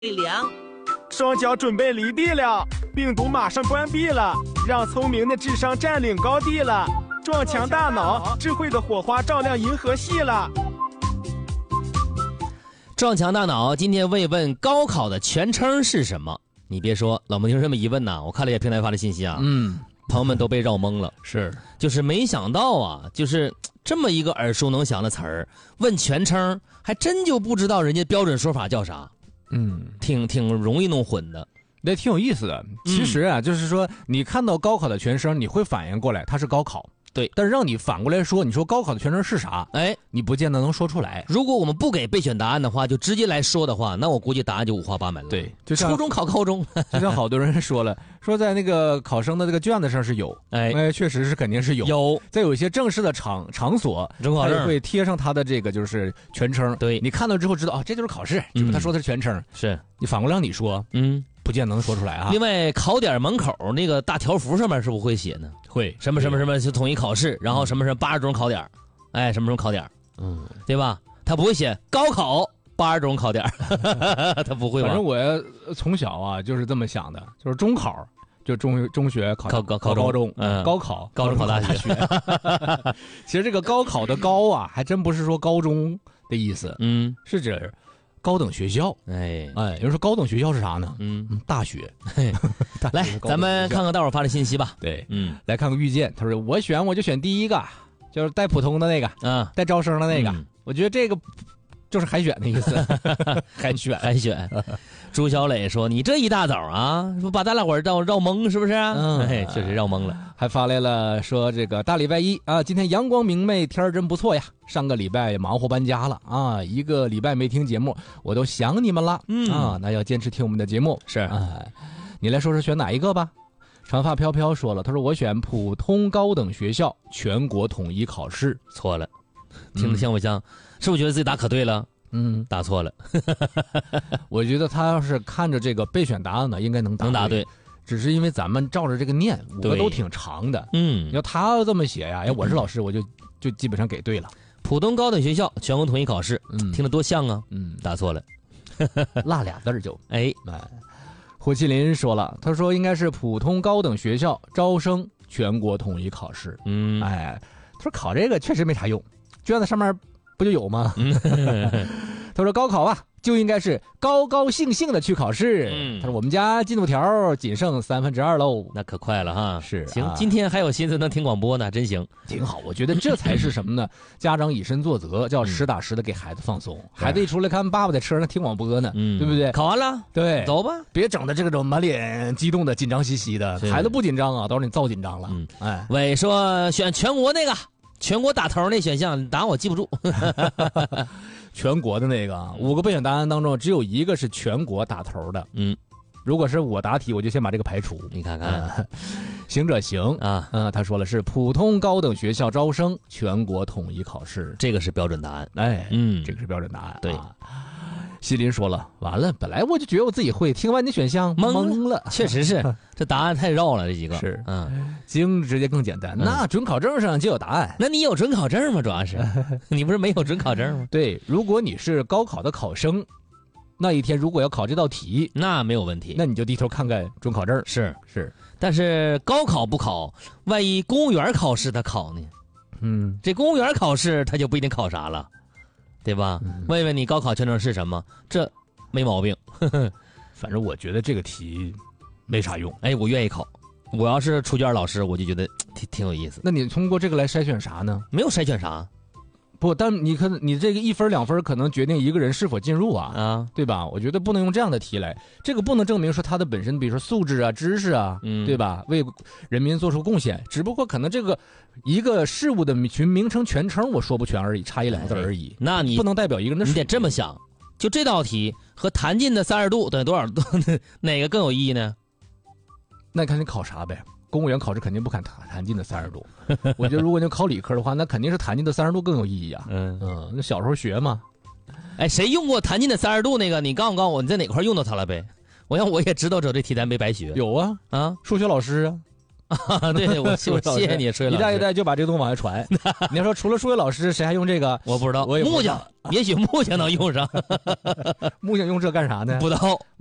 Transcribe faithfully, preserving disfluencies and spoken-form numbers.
凉， 双脚准备离地了，病毒马上关闭了，让聪明的智商占领高地了，撞墙大脑，智慧的火花照亮银河系了。 撞墙大脑今天问一问高考的全称是什么？你别说，老孟听这么一问呐，我看了一下平台发的信息啊， 嗯， 朋友们都被绕懵了， 是， 就是没想到啊，就是这么一个耳熟能详的词儿，问全称还真就不知道人家标准说法叫啥。 嗯， 挺挺容易弄混的， 那挺有意思的。其实啊，嗯、就是说你看到高考的全称，你会反应过来它是高考， 对。 但是让你反过来说，你说高考的全称是啥？ 哎， 你不见得能说出来。 如果我们不给备选答案的话，就直接来说的话，那我估计答案就五花八门了。 对，就像初中考高中， 就像好多人说了，说在那个考生的这个卷子上是有，哎，哎确实是肯定是有。 有， 在有一些正式的场场所， 中考证会贴上他的这个就是全称。 对， 你看到之后知道啊，这就是考试，只不过他说的是全称。 嗯、是。 你反过来让你说， 嗯， 不见得能说出来啊。 另外，考点门口那个大条幅上面是不是会写呢？ 会， 什么什么什么是统一考试，然后什么什么八十种考点，哎，什么什么考点，嗯，对吧？他不会写高考八十种考点，他不会吧？ 反正我从小啊就是这么想的，就是中考就中中学考考高考高中， 嗯， 高考高中考大学。 其实这个高考的高啊，还真不是说高中的意思， 嗯， 是指高等学校。 哎哎，有人说高等学校是啥呢？ 嗯， 大学。 来，咱们看看大伙儿发的信息吧。 对， 嗯， 来看看遇见，他说我选我就选第一个，就是带普通的那个，啊，带招生的那个。嗯、我觉得这个就是海选的意思，海选海选。朱小磊说：“你这一大早啊，不把咱俩伙儿绕绕懵是不是？嗯，哎，确实绕懵了。 还发来了说这个大礼拜一啊，今天阳光明媚，天儿真不错呀。上个礼拜忙活搬家了啊，一个礼拜没听节目，我都想你们了。嗯啊，那要坚持听我们的节目。 是啊，你来说说选哪一个吧。”长发飘飘说了，他说我选普通高等学校全国统一考试。 错了，听着像不像？嗯、是不是觉得自己答可对了？ 嗯， 答错了。 我觉得他要是看着这个备选答案呢，应该能答能答对， 只是因为咱们照着这个念，五个都挺长的。 嗯， 要他要这么写呀，要我是老师，我就就基本上给对了。 普通高等学校全国统一考试，嗯，听着多像啊。 嗯， 答错了， 落俩字就哎哎。胡麒麟说了，他说应该是普通高等学校招生全国统一考试。 嗯， 哎，他说考这个确实没啥用，卷子上面不就有吗？嗯、他说高考啊，就应该是高高兴兴的去考试。嗯、他说我们家进度条仅剩三分之二喽， 那可快了哈。 是， 行， 啊、 今天还有心思能听广播呢，真行， 挺好。我觉得这才是什么呢？家长以身作则，叫实打实的给孩子放松。嗯、孩子一出来看爸爸在车上听广播呢，嗯、对不对？ 考完了， 对， 走吧， 别整的这种满脸激动的、紧张兮兮的。孩子不紧张啊，到时候你造紧张了。嗯，哎， 伟说选全国那个。全国打头那选项答案我记不住。 全国的那个五个备选答案当中只有一个是全国打头的。 嗯， 如果是我答题，我就先把这个排除。 你看看， 嗯、行者行啊， 嗯，他说了是普通高等学校招生全国统一考试， 这个是标准答案。 哎， 嗯， 这个是标准答案。 对。 啊西林说了，完了，本来我就觉得我自己会，听完你选项懵了， 确实是，这答案太绕了，这几个是， 嗯， 经直接更简单。嗯、那准考证上就有答案， 那你有准考证吗？主要是，你不是没有准考证吗？ 对，如果你是高考的考生，那一天如果要考这道题， 那没有问题， 那你就低头看看准考证。 是是， 但是高考不考，万一公务员考试他考呢？ 嗯， 这公务员考试他就不一定考啥了。对吧？ 嗯、 问一问你高考全称是什么？这没毛病。 反正我觉得这个题没啥用。 哎，我愿意考。我要是出卷老师，我就觉得挺挺有意思。 那你通过这个来筛选啥呢？ 没有筛选啥。 不，但你可你这个一分两分可能决定一个人是否进入啊， 啊， 对吧？我觉得不能用这样的题来，这个不能证明说他的本身，比如说素质啊、知识啊，嗯，对吧？为人民做出贡献，只不过可能这个一个事物的群名称全称我说不全而已，差一两个字而已。 哎、那你不能代表一个人的。 你得这么想，就这道题和弹进的三十度等于多少度，哪个更有意义呢？ 那看你考啥呗。公务员考试肯定不看弹进的三十度，我觉得如果你考理科的话，那肯定是弹进的三十度更有意义啊。嗯嗯，那小时候学嘛。 哎，谁用过弹进的三十度那个？你告诉告诉我，你在哪块用到它了呗？我想我也知道，这这题咱没白学。 有啊啊，数学老师啊， 对，我我谢谢你，数学老师。 一代一代就把这个东西往外传。你要说除了数学老师，谁还用这个？ 我不知道。 我也不知道木匠，也许木匠能用上。 木匠用这干啥呢？ 补刀。